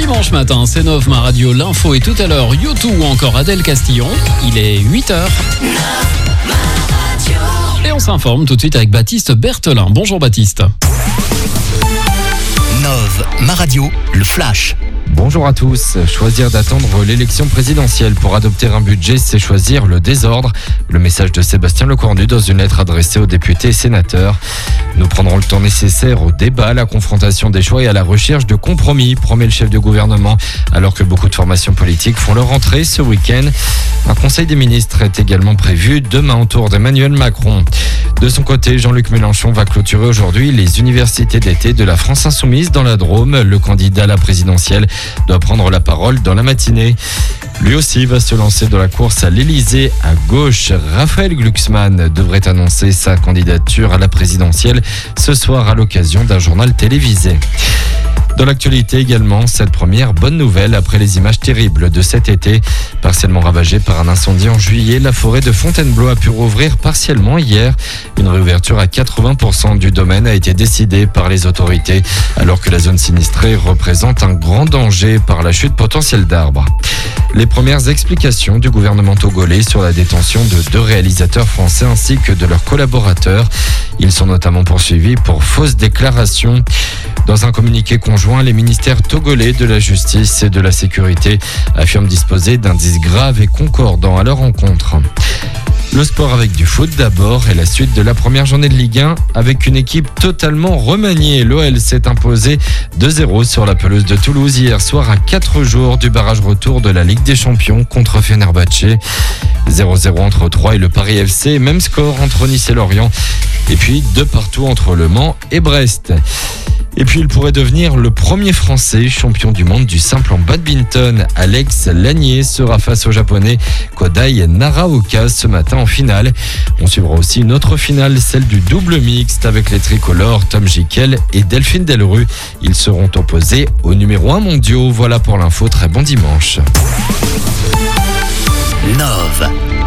dimanche matin, c'est Nov Ma Radio, l'info et tout à l'heure YouTube ou encore Adèle Castillon. Il est 8h. Et on s'informe tout de suite avec Baptiste Berthelin. Bonjour Baptiste. Nov Ma Radio, le flash. Bonjour à tous. Choisir d'attendre l'élection présidentielle pour adopter un budget, c'est choisir le désordre. Le message de Sébastien Lecornu dans une lettre adressée aux députés et sénateurs. Nous prendrons le temps nécessaire au débat, à la confrontation des choix et à la recherche de compromis, promet le chef du gouvernement, alors que beaucoup de formations politiques font leur entrée ce week-end. Un conseil des ministres est également prévu demain autour d'Emmanuel Macron. De son côté, Jean-Luc Mélenchon va clôturer aujourd'hui les universités d'été de la France Insoumise dans la Drôme. Le candidat à la présidentielle doit prendre la parole dans la matinée. Lui aussi va se lancer dans la course à l'Elysée à gauche. Raphaël Glucksmann devrait annoncer sa candidature à la présidentielle ce soir à l'occasion d'un journal télévisé. Dans l'actualité également, cette première bonne nouvelle après les images terribles de cet été. Partiellement ravagée par un incendie en juillet, la forêt de Fontainebleau a pu rouvrir partiellement hier. Une réouverture à 80% du domaine a été décidée par les autorités, alors que la zone sinistrée représente un grand danger par la chute potentielle d'arbres. Les premières explications du gouvernement togolais sur la détention de 2 réalisateurs français ainsi que de leurs collaborateurs. Ils sont notamment poursuivis pour fausses déclarations. Dans un communiqué conjoint, les ministères togolais de la Justice et de la Sécurité affirment disposer d'indices graves et concordants à leur encontre. Le sport avec du foot d'abord et la suite de la première journée de Ligue 1 avec une équipe totalement remaniée. L'OL s'est imposé 2-0 sur la pelouse de Toulouse hier soir à 4 jours du barrage retour de la Ligue des Champions contre Fenerbahçe. 0-0 entre Troyes et le Paris FC, même score entre Nice et Lorient. Et puis 2 partout entre Le Mans et Brest. Et puis il pourrait devenir le premier Français champion du monde du simple en badminton. Alex Lanier sera face au Japonais Kodai Naraoka ce matin en finale. On suivra aussi une autre finale, celle du double mixte avec les tricolores Tom Gickel et Delphine Delru. Ils seront opposés aux numéro 1 mondiaux. Voilà pour l'info, très bon dimanche. Nov